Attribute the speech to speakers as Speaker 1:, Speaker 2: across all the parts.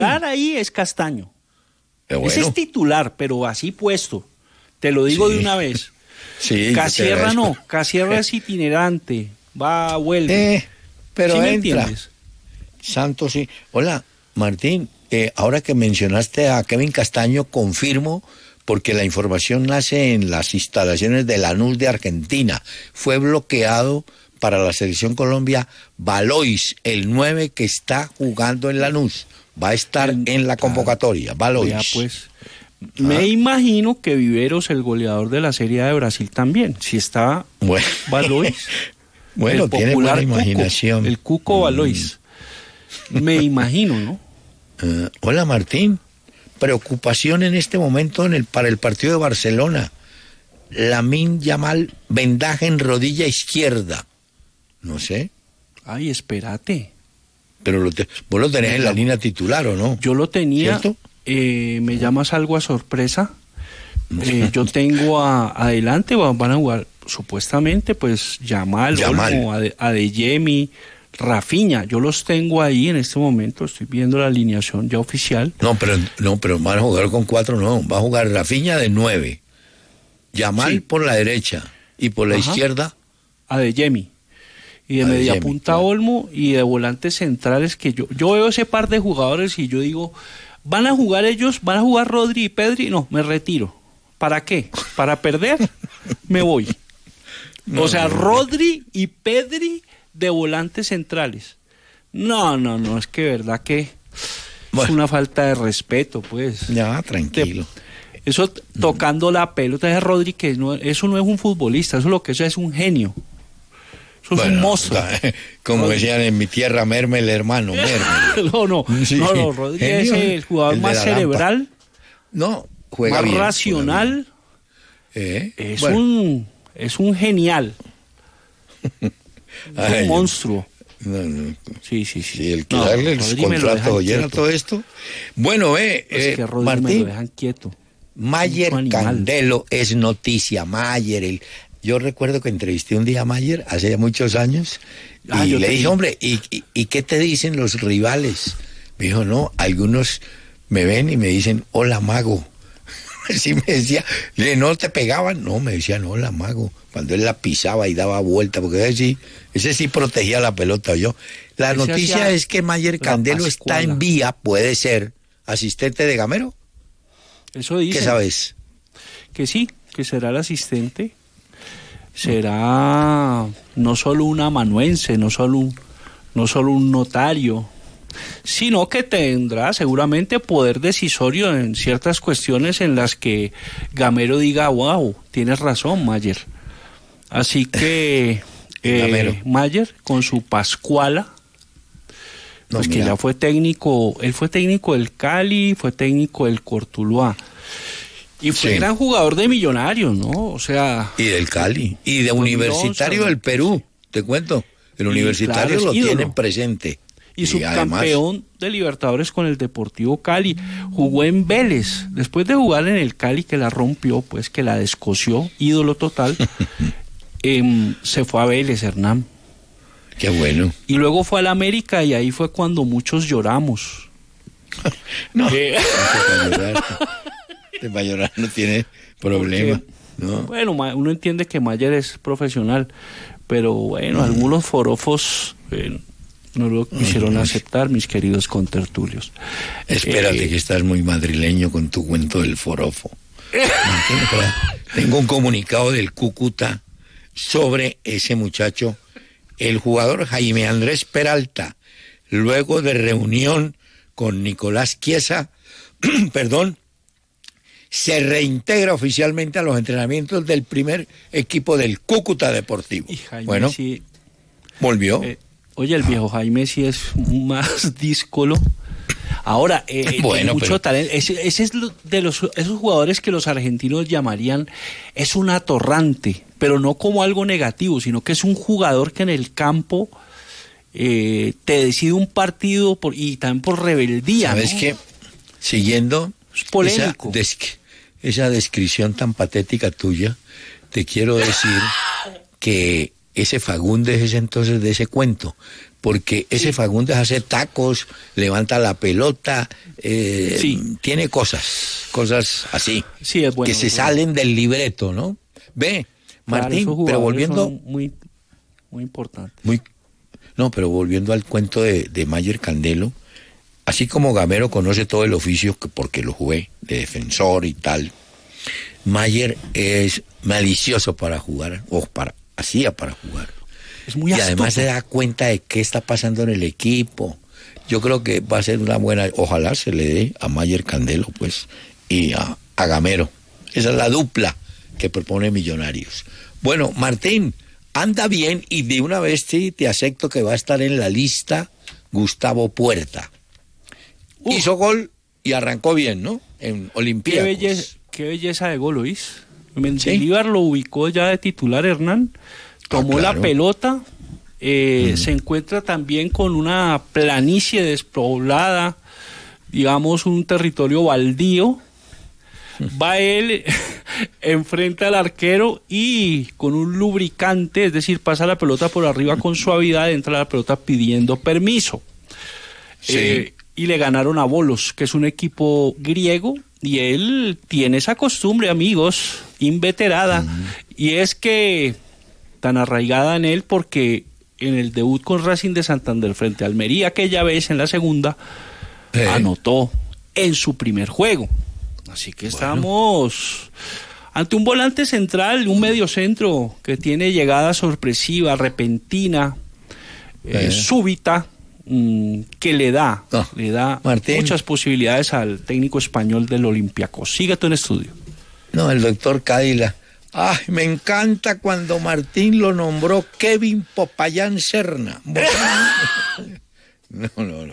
Speaker 1: ahí es Castaño.
Speaker 2: Bueno.
Speaker 1: Ese es titular, pero así puesto. Te lo digo de una vez.
Speaker 2: Sí,
Speaker 1: Casierra no, Casierra es itinerante, va, vuelve.
Speaker 2: Pero
Speaker 1: ¿Sí me
Speaker 2: entra.
Speaker 1: entiendes?
Speaker 2: Santos, sí. Hola, Martín, ahora que mencionaste a Kevin Castaño, confirmo, porque la información nace en las instalaciones de Lanús de Argentina. Fue bloqueado para la Selección Colombia Valois, el 9 que está jugando en Lanús. Va a estar en la convocatoria, Valois.
Speaker 1: Ya, pues, me imagino que Viveros, el goleador de la Serie A de Brasil también, si está Valois.
Speaker 2: Bueno, tiene buena imaginación.
Speaker 1: El Cuco Valois. Me imagino, ¿no?
Speaker 2: Hola, Martín. Preocupación en este momento para el partido de Barcelona. Lamine Yamal, vendaje en rodilla izquierda. No sé.
Speaker 1: Ay, espérate.
Speaker 2: Pero vos lo tenés en la línea titular, ¿o no?
Speaker 1: Yo lo tenía.
Speaker 2: ¿Cierto?
Speaker 1: Me llamas algo a sorpresa. Yo tengo adelante, van a jugar supuestamente, pues Yamal. Olmo, Adeyemi, Rafinha. Yo los tengo ahí en este momento. Estoy viendo la alineación ya oficial.
Speaker 2: No, pero van a jugar con 4, no. Va a jugar Rafinha de 9. Yamal por la derecha y por la izquierda
Speaker 1: Adeyemi. Y de media punta Olmo y de volantes centrales que yo veo ese par de jugadores y yo digo, ¿van a jugar ellos? ¿Van a jugar Rodri y Pedri? No, me retiro. ¿Para qué? ¿Para perder? Me voy. Rodri y Pedri de volantes centrales. No, es que verdad que es una falta de respeto, pues.
Speaker 2: Ya, tranquilo.
Speaker 1: Eso tocando la pelota de Rodri, que eso no es un futbolista, eso lo que es un genio. Eso es un monstruo.
Speaker 2: Como decían en mi tierra, Merme el hermano, Merme.
Speaker 1: No, Rodri es el jugador más cerebral.
Speaker 2: No, juega
Speaker 1: más
Speaker 2: bien.
Speaker 1: Racional. Es un genial. Un monstruo.
Speaker 2: No.
Speaker 1: Sí.
Speaker 2: El que darle el contrato llena todo esto. Bueno,
Speaker 1: es que Rodri
Speaker 2: Martín,
Speaker 1: me lo dejan quieto.
Speaker 2: Mayer Candelo es noticia. Mayer, yo recuerdo que entrevisté un día a Mayer hace ya muchos años y le dije, hombre, ¿y qué te dicen los rivales? Me dijo, no, algunos me ven y me dicen, hola, mago. Así me decía, ¿no te pegaban? No, me decían, hola, mago. Cuando él la pisaba y daba vuelta, porque ese sí protegía la pelota. La noticia es que Mayer Candelo está en vía, puede ser, asistente de Gamero.
Speaker 1: Eso dice.
Speaker 2: ¿Qué sabes?
Speaker 1: Que sí, que será el asistente. Será no solo un amanuense, no solo un notario, sino que tendrá seguramente poder decisorio en ciertas cuestiones en las que Gamero diga, wow, tienes razón, Mayer. Así que Mayer con su Pascuala, pues que ya fue técnico, él fue técnico del Cali, fue técnico del Cortuluá. Y fue gran jugador de Millonarios, ¿no? O sea...
Speaker 2: Y del Cali. Y de Universitario del Perú, te cuento. El Universitario lo tienen presente.
Speaker 1: Y subcampeón de Libertadores con el Deportivo Cali. Jugó en Vélez. Después de jugar en el Cali, que la rompió, pues que la descoció, ídolo total, se fue a Vélez, Hernán.
Speaker 2: Qué bueno.
Speaker 1: Y luego fue a la América y ahí fue cuando muchos lloramos.
Speaker 2: No, para llorar no tiene problema.
Speaker 1: Porque,
Speaker 2: ¿no?
Speaker 1: Bueno, uno entiende que Mayer es profesional, pero bueno, algunos forofos no lo quisieron aceptar, mis queridos contertulios.
Speaker 2: Espérate que estás muy madrileño con tu cuento del forofo. Tengo un comunicado del Cúcuta sobre ese muchacho, el jugador Jaime Andrés Peralta, luego de reunión con Nicolás Chiesa, se reintegra oficialmente a los entrenamientos del primer equipo del Cúcuta Deportivo. Bueno, sí, volvió.
Speaker 1: Oye, el viejo Jaime sí es más díscolo. Ahora,
Speaker 2: bueno,
Speaker 1: mucho talento. Ese es de esos jugadores que los argentinos llamarían, es un atorrante, pero no como algo negativo, sino que es un jugador que en el campo te decide un partido y también por rebeldía.
Speaker 2: ¿Sabes qué? Siguiendo esa descripción tan patética tuya, te quiero decir que ese Fagundes es entonces de ese cuento, porque ese Fagundes hace tacos, levanta la pelota, tiene cosas así,
Speaker 1: sí, es bueno,
Speaker 2: que se salen del libreto, ¿no? Ve, Martín, pero volviendo...
Speaker 1: Muy, muy importante.
Speaker 2: Pero volviendo al cuento de Mayer Candelo, así como Gamero conoce todo el oficio, porque lo jugué, de defensor y tal, Mayer es malicioso para jugar, hacía para jugar.
Speaker 1: Es muy astuto.
Speaker 2: Y además se da cuenta de qué está pasando en el equipo. Yo creo que va a ser una buena, ojalá se le dé a Mayer Candelo, pues, y a Gamero. Esa es la dupla que propone Millonarios. Bueno, Martín, anda bien, y de una vez sí te acepto que va a estar en la lista Gustavo Puerta. Hizo gol y arrancó bien, ¿no? En Olympiacos.
Speaker 1: Qué belleza de gol, Luis. Mendilibar lo ubicó ya de titular, Hernán. Tomó la pelota. Se encuentra también con una planicie despoblada, digamos un territorio baldío. Va él, enfrenta al arquero y con un lubricante, es decir, pasa la pelota por arriba con suavidad, entra la pelota pidiendo permiso.
Speaker 2: Sí.
Speaker 1: Y le ganaron a Volos, que es un equipo griego, y él tiene esa costumbre, amigos, inveterada, y es que tan arraigada en él porque en el debut con Racing de Santander frente a Almería, aquella vez en la segunda, anotó en su primer juego. Así que estamos ante un volante central, un mediocentro que tiene llegada sorpresiva, repentina, súbita, que le da
Speaker 2: Martín,
Speaker 1: muchas posibilidades al técnico español del Olympiacos. Sigue tú en estudio.
Speaker 2: No, el doctor Cádila. Ay, me encanta cuando Martín lo nombró Kevin Popayán Serna. No.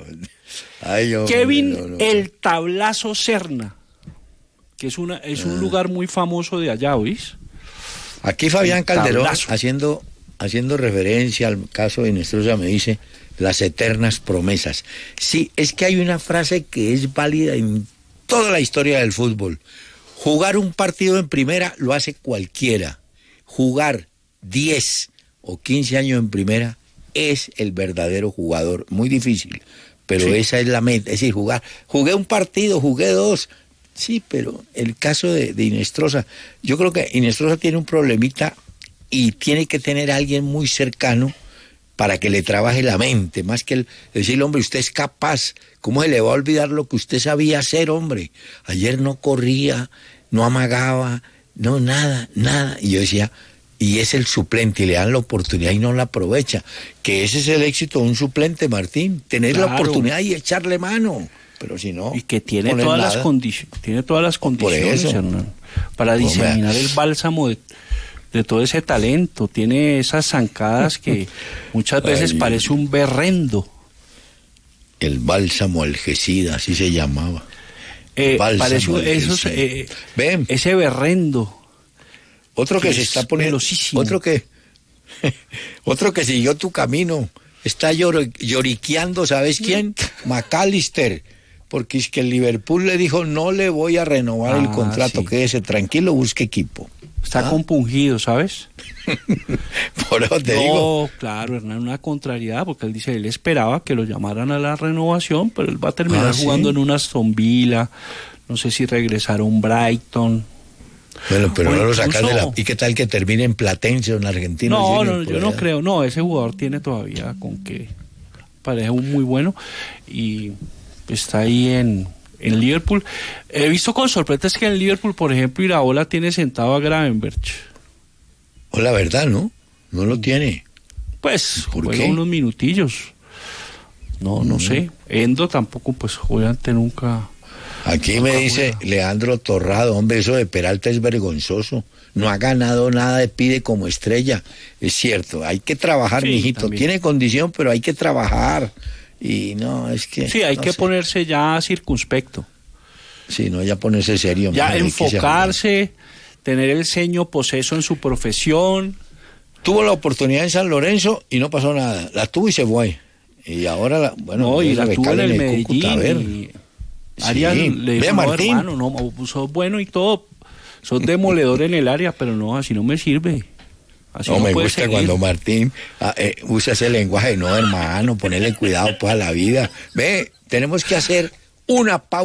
Speaker 2: Ay, hombre,
Speaker 1: Kevin el Tablazo Serna, que es un lugar muy famoso de allá, ¿oís?
Speaker 2: Aquí Fabián Calderón, haciendo referencia al caso de Inestrosa, me dice las eternas promesas. Sí, es que hay una frase que es válida en toda la historia del fútbol. Jugar un partido en primera lo hace cualquiera. Jugar 10 o 15 años en primera es el verdadero jugador. Muy difícil, pero esa es la meta. Es decir, jugué un partido, jugué 2. Sí, pero el caso de Inestrosa, yo creo que Inestrosa tiene un problemita y tiene que tener a alguien muy cercano para que le trabaje la mente, más que decirle, hombre, usted es capaz, ¿cómo se le va a olvidar lo que usted sabía hacer, hombre? Ayer no corría, no amagaba, no, nada, y yo decía, y es el suplente, y le dan la oportunidad y no la aprovecha, que ese es el éxito de un suplente, Martín, tener la oportunidad y echarle mano, pero si no...
Speaker 1: Y que tiene todas las condiciones, Hernán, para diseminar el bálsamo de todo ese talento. Tiene esas zancadas que muchas veces parece un berrendo.
Speaker 2: El bálsamo Algecida, así se llamaba.
Speaker 1: Parece ese berrendo.
Speaker 2: Otro que se está poniendo, otro que siguió tu camino, está lloriqueando, ¿sabes quién? McAllister, porque es que el Liverpool le dijo, no le voy a renovar el contrato, quédese tranquilo, busque equipo.
Speaker 1: Está compungido, ¿sabes?
Speaker 2: Por eso te digo.
Speaker 1: No, claro, Hernán, una contrariedad, porque él dice, él esperaba que lo llamaran a la renovación, pero él va a terminar jugando en una Aston Villa, no sé si regresar a un Brighton.
Speaker 2: Bueno, pero no lo sacas de la... ¿Y qué tal que termine en Platense o en Argentina?
Speaker 1: No, yo no creo. No, ese jugador tiene todavía con que... Parece muy bueno y está ahí en Liverpool. He visto con sorpresas que en Liverpool, por ejemplo, Iraola tiene sentado a Gravenberch.
Speaker 2: O la verdad, ¿no? No lo tiene.
Speaker 1: Pues juega unos minutillos. No sé. Endo tampoco, pues obviamente nunca...
Speaker 2: Aquí me dice Leandro Torrado, hombre, eso de Peralta es vergonzoso. No ha ganado nada, pide como estrella. Es cierto, hay que trabajar, mijito. También. Tiene condición, pero hay que trabajar. Y no, es que...
Speaker 1: Sí, hay que ponerse ya circunspecto.
Speaker 2: Sí, no, ya ponerse serio.
Speaker 1: Ya enfocarse, tener el ceño poseso en su profesión.
Speaker 2: Tuvo la oportunidad en San Lorenzo y no pasó nada. La tuvo y se fue. Y ahora,
Speaker 1: y la tuvo en el Medellín. Arián le dijo,
Speaker 2: Martín,
Speaker 1: hermano, sos bueno y todo, sos demoledor en el área, pero no, así no me sirve. Así
Speaker 2: no me
Speaker 1: puede
Speaker 2: gusta
Speaker 1: seguir.
Speaker 2: cuando Martín usa ese lenguaje. No, hermano, ponerle cuidado pues a la vida. Ve, tenemos que hacer una pausa.